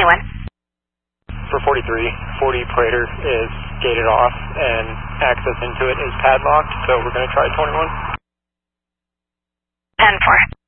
21. For 43, 40 Prater is gated off and access into it is padlocked, so we're going to try 21. 10-4.